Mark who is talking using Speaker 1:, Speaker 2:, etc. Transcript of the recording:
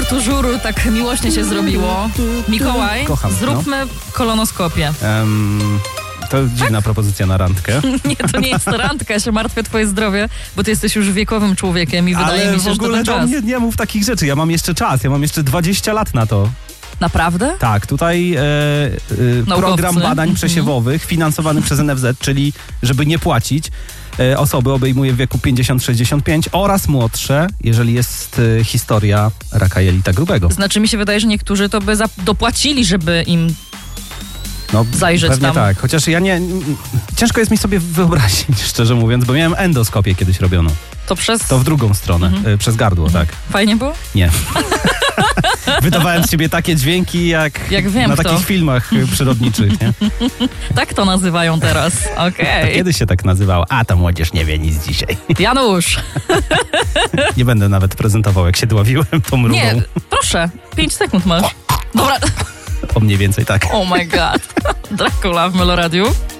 Speaker 1: tu żuru tak miłośnie się zrobiło. Mikołaj,
Speaker 2: Kocham,
Speaker 1: zróbmy kolonoskopię.
Speaker 2: To dziwna propozycja na randkę.
Speaker 1: Nie, to nie jest randka, ja się martwię o twoje zdrowie, bo ty jesteś już wiekowym człowiekiem i wydaje
Speaker 2: Ale
Speaker 1: mi się,
Speaker 2: w ogóle
Speaker 1: że to
Speaker 2: do
Speaker 1: ten
Speaker 2: mnie
Speaker 1: czas.
Speaker 2: nie mów takich rzeczy. Ja mam jeszcze czas, ja mam jeszcze 20 lat na to.
Speaker 1: Naprawdę?
Speaker 2: Tak, tutaj
Speaker 1: Naukowcy.
Speaker 2: program badań przesiewowych finansowany przez NFZ, czyli żeby nie płacić, osoby obejmuje w wieku 50-65 oraz młodsze, jeżeli jest historia raka jelita grubego.
Speaker 1: Znaczy mi się wydaje, że niektórzy to by dopłacili, żeby im
Speaker 2: No,
Speaker 1: zajrzeć
Speaker 2: pewnie
Speaker 1: tam.
Speaker 2: tak, chociaż ja nie... Ciężko jest mi sobie wyobrazić, szczerze mówiąc, bo miałem endoskopię kiedyś robioną. To w drugą stronę, przez gardło, tak.
Speaker 1: Fajnie było?
Speaker 2: Nie. Wydawałem z siebie takie dźwięki, jak
Speaker 1: wiem
Speaker 2: na
Speaker 1: kto.
Speaker 2: takich filmach przyrodniczych, nie?
Speaker 1: Tak to nazywają teraz, okej.
Speaker 2: Kiedy się tak nazywało? A, ta młodzież nie wie nic dzisiaj.
Speaker 1: Janusz,
Speaker 2: Nie będę nawet prezentował, jak się dławiłem tą mrugą.
Speaker 1: nie, proszę, 5 sekund masz. Dobra,
Speaker 2: O mniej więcej tak.
Speaker 1: oh my god. Dracula w Meloradiu.